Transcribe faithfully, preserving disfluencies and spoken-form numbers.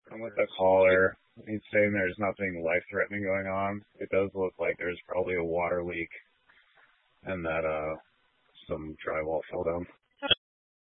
I'm with the caller. He's saying there's nothing life-threatening going on. It does look like there's probably a water leak and that uh some drywall fell down.